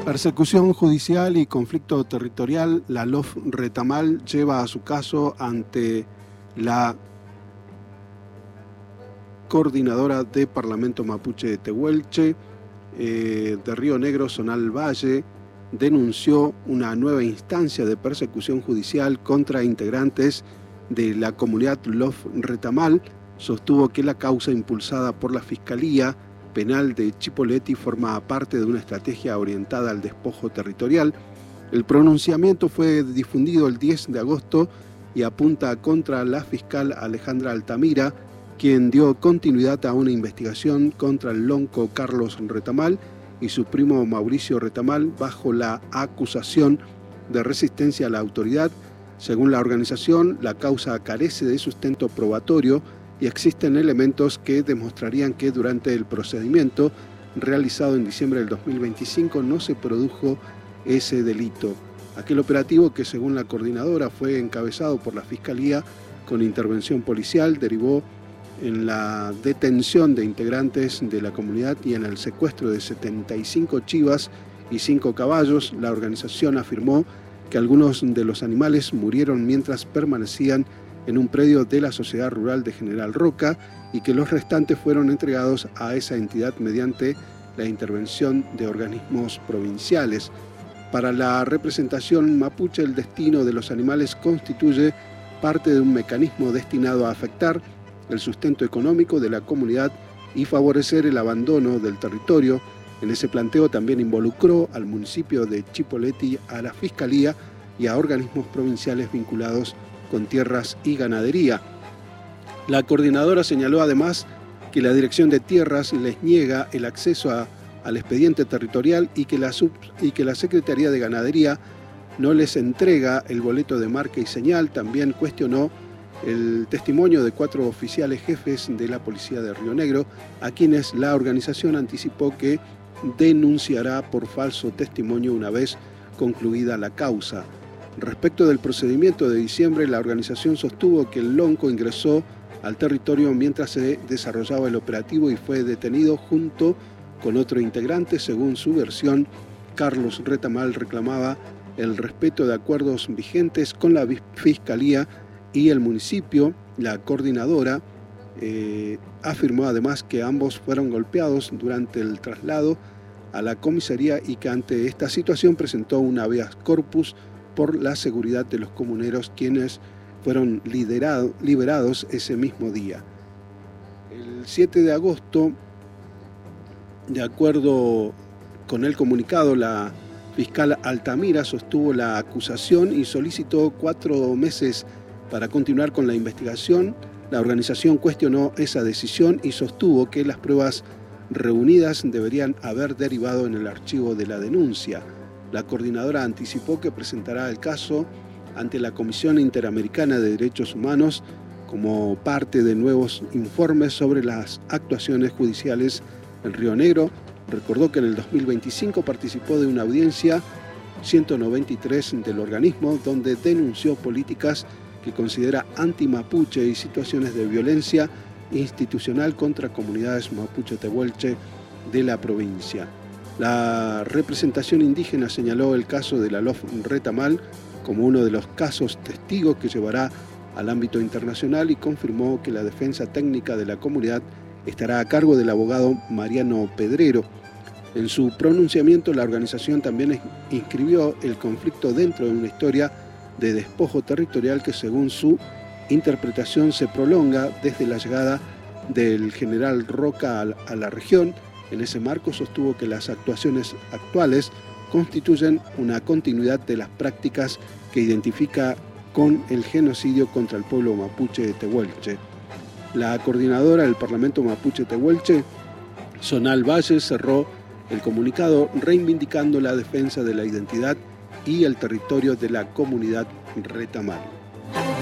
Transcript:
Persecución judicial y conflicto territorial. La LOF Retamal lleva a su caso ante la coordinadora de Parlamento Mapuche de Tehuelche de Río Negro, Zonal Valle, denunció una nueva instancia de persecución judicial contra integrantes de la comunidad LOF Retamal. Sostuvo que la causa impulsada por la Fiscalía Penal de Chipoleti forma parte de una estrategia orientada al despojo territorial. El pronunciamiento fue difundido el 10 de agosto y apunta contra la fiscal Alejandra Altamira, quien dio continuidad a una investigación contra el lonco Carlos Retamal y su primo Mauricio Retamal bajo la acusación de resistencia a la autoridad. Según la organización, la causa carece de sustento probatorio y existen elementos que demostrarían que durante el procedimiento realizado en diciembre del 2025 no se produjo ese delito. Aquel operativo, que según la coordinadora fue encabezado por la Fiscalía con intervención policial, derivó en la detención de integrantes de la comunidad y en el secuestro de 75 chivas y 5 caballos. La organización afirmó que algunos de los animales murieron mientras permanecían en un predio de la Sociedad Rural de General Roca y que los restantes fueron entregados a esa entidad mediante la intervención de organismos provinciales. Para la representación mapuche, el destino de los animales constituye parte de un mecanismo destinado a afectar el sustento económico de la comunidad y favorecer el abandono del territorio. En ese planteo también involucró al municipio de Chipoleti, a la Fiscalía y a organismos provinciales vinculados con tierras y ganadería. La coordinadora señaló además que la Dirección de Tierras les niega el acceso al expediente territorial y que la Secretaría de Ganadería no les entrega el boleto de marca y señal. También cuestionó el testimonio de 4 oficiales jefes de la Policía de Río Negro, a quienes la organización anticipó que denunciará por falso testimonio una vez concluida la causa. Respecto del procedimiento de diciembre, la organización sostuvo que el lonco ingresó al territorio mientras se desarrollaba el operativo y fue detenido junto con otro integrante. Según su versión, Carlos Retamal reclamaba el respeto de acuerdos vigentes con la Fiscalía y el municipio. La coordinadora afirmó además que ambos fueron golpeados durante el traslado a la comisaría y que ante esta situación presentó un habeas corpus por la seguridad de los comuneros, quienes fueron liberados ese mismo día. El 7 de agosto, de acuerdo con el comunicado, la fiscal Altamira sostuvo la acusación y solicitó 4 meses para continuar con la investigación. La organización cuestionó esa decisión y sostuvo que las pruebas reunidas deberían haber derivado en el archivo de la denuncia. La coordinadora anticipó que presentará el caso ante la Comisión Interamericana de Derechos Humanos como parte de nuevos informes sobre las actuaciones judiciales en Río Negro. Recordó que en el 2025 participó de una audiencia 193 del organismo, donde denunció políticas que considera anti-mapuche y situaciones de violencia institucional contra comunidades mapuche tehuelche de la provincia. La representación indígena señaló el caso de la LOF Retamal como uno de los casos testigos que llevará al ámbito internacional y confirmó que la defensa técnica de la comunidad estará a cargo del abogado Mariano Pedrero. En su pronunciamiento, la organización también inscribió el conflicto dentro de una historia de despojo territorial que, según su interpretación, se prolonga desde la llegada del general Roca a la región. En ese marco sostuvo que las actuaciones actuales constituyen una continuidad de las prácticas que identifica con el genocidio contra el pueblo mapuche de Tehuelche. La coordinadora del Parlamento Mapuche Tehuelche, Zonal Valle, cerró el comunicado reivindicando la defensa de la identidad y el territorio de la comunidad Retamal.